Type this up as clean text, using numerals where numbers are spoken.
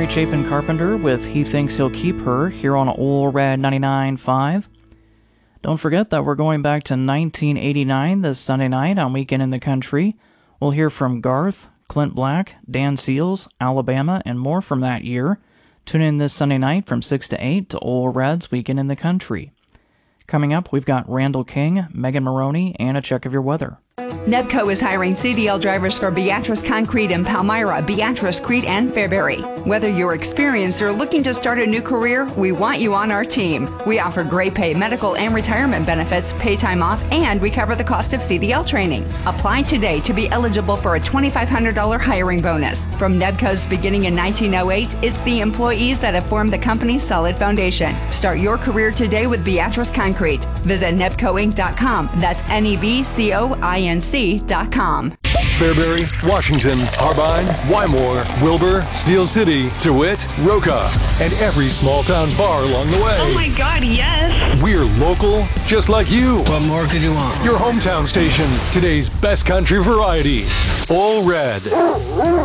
Gary Chapin Carpenter with He Thinks He'll Keep Her here on Ole Red 99.5. Don't forget that we're going back to 1989 this Sunday night on Weekend in the Country. We'll hear from Garth, Clint Black, Dan Seals, Alabama, and more from that year. Tune in this Sunday night from 6 to 8 to Ole Red's Weekend in the Country. Coming up, we've got Randall King, Megan Maroney, and a check of your weather. Nebco is hiring CDL drivers for Beatrice Concrete in Palmyra, Beatrice, Crete, and Fairbury. Whether you're experienced or looking to start a new career, we want you on our team. We offer great pay, medical, and retirement benefits, pay time off, and we cover the cost of CDL training. Apply today to be eligible for a $2,500 hiring bonus. From Nebco's beginning in 1908, it's the employees that have formed the company's solid foundation. Start your career today with Beatrice Concrete. Visit nebcoinc.com. That's NEBCOINC.com. Fairbury, Washington, Harbine, Wymore, Wilbur, Steel City, DeWitt, Roca, and every small town bar along the way. Oh my God, yes! We're local, just like you. What more could you want? Your hometown station, today's best country variety. Ole Red.